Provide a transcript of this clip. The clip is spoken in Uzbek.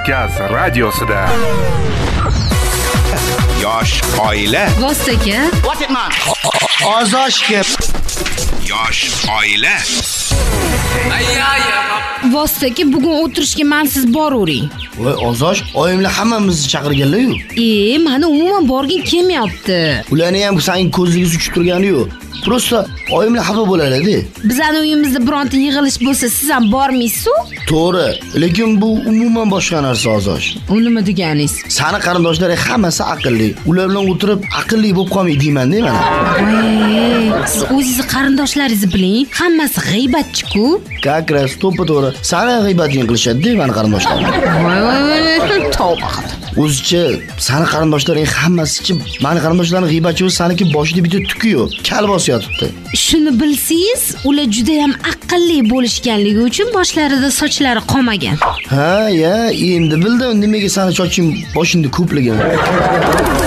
Kavkaz radiosida. Yosh oila. Vostoka. What it man? Ozoshga. Yosh oila. Vostoka, bugun o'tirishga mansiz boravering. Voy Ozosh, oyimlar hammamizni chaqirganlar-yu. Mana umuman borgin kelmayapti. Ularni ham sening ko'zingga uchib turgani-yu. Prosta oyimlar xafa bo'ladi. Bizning uyimizda bironta yig'ilish bo'lsa, siz ham bormaysiz-ku? To'g'ri, lekin bu umuman boshqa narsa Ozosh. U nima deganingiz? Sani qarindoshlaring hammasi aqlli. Ular bilan o'tirib aqlli bo'lib qolmay deyman-da mana. Siz o'zingizni qarindoshlaringizni biling, hammasi g'iybatchi-ku. Как раз to'g'ri. Sani g'iybatini qilishadi-da mana qarindoshlar. Voy, tavba. O'zicha sani qarindoshlaring hammasichi meni qarindoshlarim g'iybatchi bo'lsa, saniki boshida bitta tuki yo'q. Kal bosyotibdi. Shuni bilsangiz, ular juda ham aqlli bo'lishganligi uchun boshlarida sochlari qolmagan. Ha, endi bildim nimaga sani soching boshingda ko'plagan.